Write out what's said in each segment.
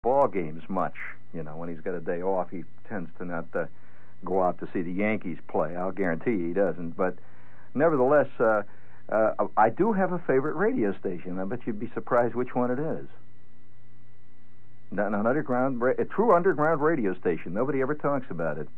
ball games much. You know, when he's got a day off, he tends to not go out to see the Yankees play. I'll guarantee you he doesn't. But nevertheless, I do have a favorite radio station. I bet you'd be surprised which one it is. A true underground radio station. Nobody ever talks about it.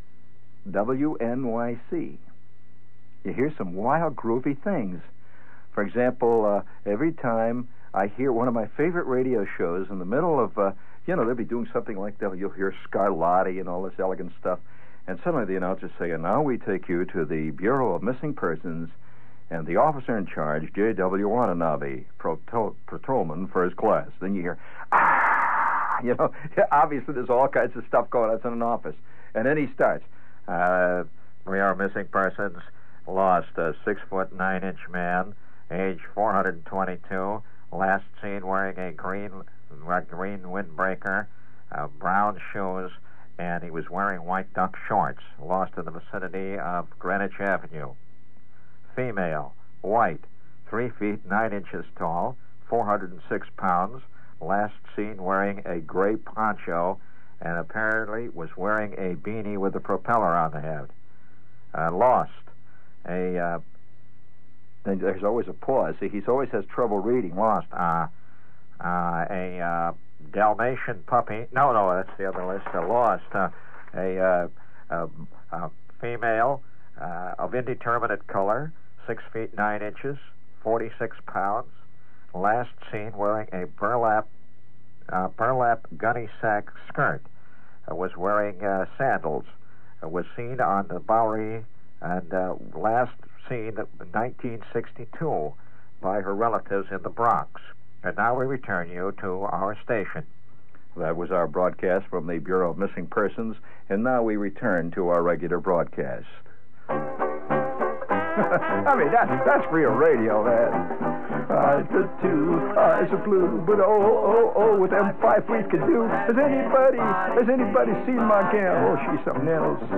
WNYC. You hear some wild, groovy things. For example, every time I hear one of my favorite radio shows in the middle of, they'll be doing something like that. You'll hear Scarlatti and all this elegant stuff. And suddenly the announcer say, and now we take you to the Bureau of Missing Persons and the officer in charge, J.W. Watanabe, patrolman first class. Then you hear, obviously there's all kinds of stuff going on. It's in an office. And then he starts, we are missing persons, lost a 6'9" man, age 422, last seen wearing a green windbreaker, brown shoes, and he was wearing white duck shorts, lost in the vicinity of Greenwich Avenue. Female, white, 3 feet 9 inches tall, 406 pounds, last seen wearing a gray poncho, and apparently was wearing a beanie with a propeller on the head. Lost. There's always a pause. See, he always has trouble reading. Lost. A Dalmatian puppy. No, that's the other list. Lost. A female of indeterminate color, 6 feet 9 inches, 46 pounds. Last seen wearing a burlap gunny sack skirt. Was wearing sandals. Was seen on the Bowery and last seen in 1962 by her relatives in the Bronx. And now we return you to our station. That was our broadcast from the Bureau of Missing Persons, and now we return to our regular broadcast. I mean, that's real radio, man. The 2 eyes are blue, but oh, what them 5 feet can do. Has anybody seen my gal? Oh, she's something else.